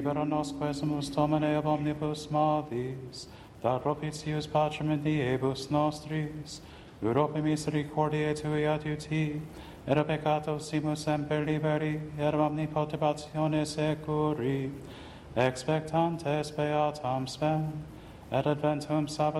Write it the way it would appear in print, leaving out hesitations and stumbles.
libera nos quesumus Domine ab omnibus malis, da propitius Patrem in diebus nostris, Europe misericordiae Tui adiuti, et a peccato simus semper liberi, et omni potibatione securi, expectantes beatam spem, et adventum sabbatum